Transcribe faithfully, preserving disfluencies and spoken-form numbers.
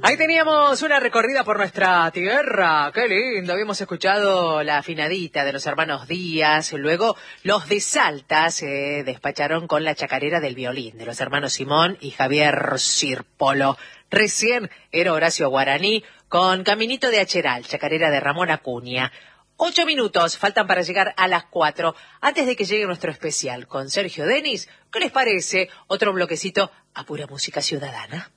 Ahí teníamos una recorrida por nuestra tierra, qué lindo, habíamos escuchado la afinadita de los hermanos Díaz, luego los de Salta se despacharon con la chacarera del violín de los hermanos Simón y Javier Sirpolo. Recién era Horacio Guaraní con Caminito de Acheral, chacarera de Ramón Acuña. Ocho minutos faltan para llegar a las cuatro. Antes de que llegue nuestro especial con Sergio Denis, ¿qué les parece? Otro bloquecito a pura música ciudadana.